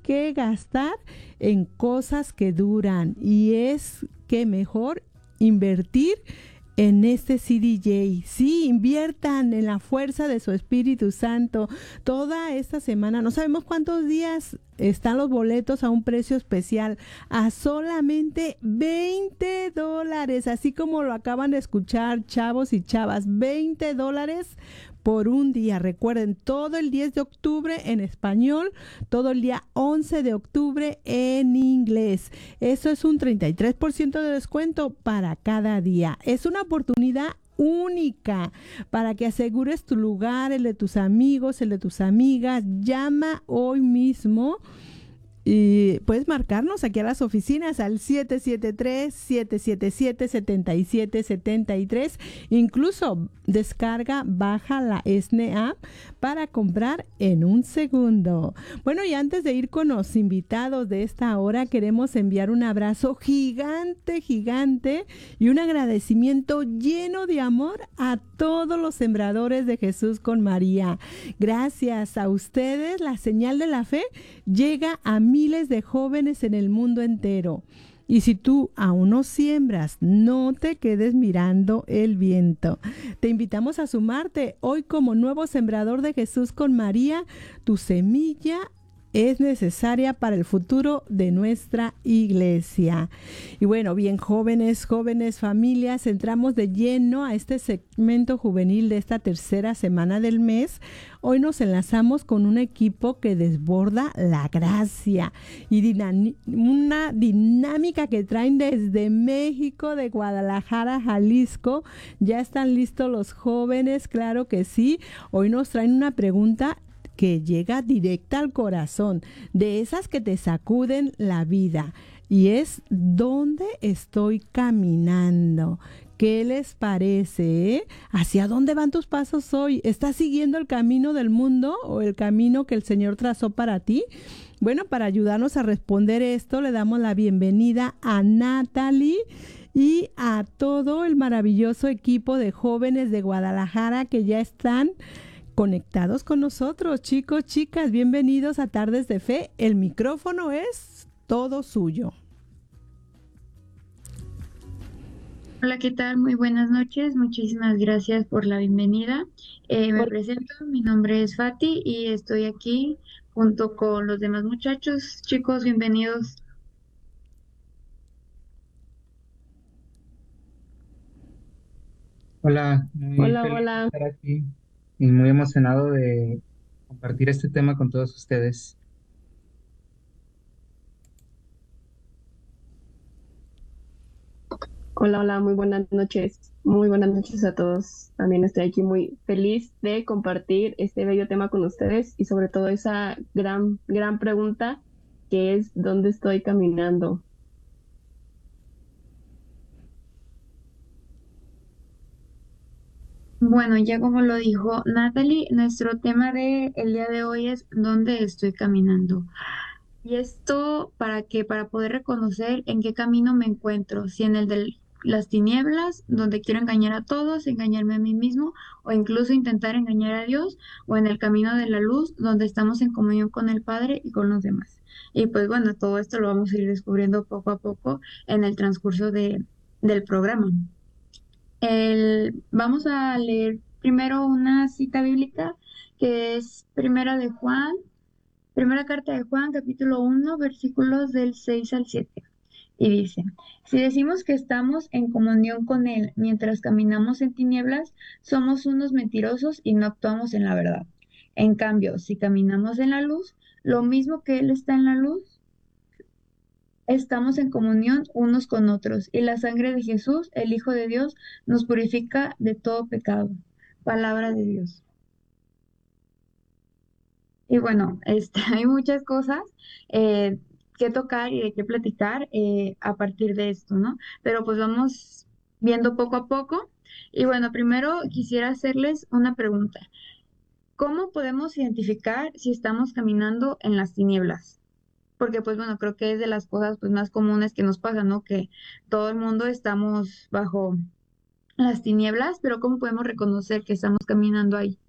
que gastar en cosas que duran, y es que mejor invertir en este CDJ. Sí, inviertan en la fuerza de su Espíritu Santo. Toda esta semana, no sabemos cuántos días están los boletos a un precio especial, a solamente $20, así como lo acaban de escuchar, chavos y chavas, $20 por un día. Recuerden, todo el 10 de octubre en español, todo el día 11 de octubre en inglés. Eso es un 33% de descuento para cada día. Es una oportunidad única para que asegures tu lugar, el de tus amigos, el de tus amigas. Llama hoy mismo y puedes marcarnos aquí a las oficinas al 773-777-7773. Incluso descarga, baja la ESNE app para comprar en un segundo. Bueno, y antes de ir con los invitados de esta hora, queremos enviar un abrazo gigante, gigante y un agradecimiento lleno de amor a todos los sembradores de Jesús con María. Gracias a ustedes, la señal de la fe llega a miles de jóvenes en el mundo entero. Y si tú aún no siembras, no te quedes mirando el viento. Te invitamos a sumarte hoy como nuevo sembrador de Jesús con María. Tu semilla es necesaria para el futuro de nuestra iglesia. Y bueno, bien, jóvenes, familias, entramos de lleno a este segmento juvenil de esta tercera semana del mes. Hoy nos enlazamos con un equipo que desborda la gracia y una dinámica que traen desde México, de Guadalajara, Jalisco. Ya están listos los jóvenes, claro que sí. Hoy nos traen una pregunta que llega directa al corazón, de esas que te sacuden la vida, y es: ¿dónde estoy caminando? ¿Qué les parece? ¿Hacia dónde van tus pasos hoy? ¿Estás siguiendo el camino del mundo o el camino que el Señor trazó para ti? Bueno, para ayudarnos a responder esto, le damos la bienvenida a Natalie y a todo el maravilloso equipo de jóvenes de Guadalajara que ya están conectados con nosotros. Chicos, chicas, bienvenidos a Tardes de Fe. El micrófono es todo suyo. Hola, ¿qué tal? Muy buenas noches. Muchísimas gracias por la bienvenida. Me presento, mi nombre es Fati y estoy aquí junto con los demás muchachos. Chicos, bienvenidos. Hola, muy Hola, feliz de hola. estar aquí y muy emocionado de compartir este tema con todos ustedes. Hola, hola, muy buenas noches. Muy buenas noches a todos. También estoy aquí muy feliz de compartir este bello tema con ustedes y sobre todo esa gran pregunta que es: ¿dónde estoy caminando? Bueno, ya como lo dijo Natalie, nuestro tema de el día de hoy es ¿dónde estoy caminando? Y esto para qué, para poder reconocer en qué camino me encuentro, si en el de las tinieblas, donde quiero engañar a todos, engañarme a mí mismo, o incluso intentar engañar a Dios, o en el camino de la luz, donde estamos en comunión con el Padre y con los demás. Y pues bueno, todo esto lo vamos a ir descubriendo poco a poco en el transcurso del programa. Vamos a leer primero una cita bíblica que es Primera carta de Juan, capítulo 1, versículos del 6 al 7. Y dice: si decimos que estamos en comunión con Él mientras caminamos en tinieblas, somos unos mentirosos y no actuamos en la verdad. En cambio, si caminamos en la luz, lo mismo que Él está en la luz, estamos en comunión unos con otros, y la sangre de Jesús, el Hijo de Dios, nos purifica de todo pecado. Palabra de Dios. Y bueno, hay muchas cosas eh, que tocar y de qué platicar a partir de esto, ¿no? Pero pues vamos viendo poco a poco. Y bueno, primero quisiera hacerles una pregunta. ¿Cómo podemos identificar si estamos caminando en las tinieblas? Porque pues bueno, creo que es de las cosas pues más comunes que nos pasan, ¿no? Que todo el mundo estamos bajo las tinieblas, pero ¿cómo podemos reconocer que estamos caminando ahí?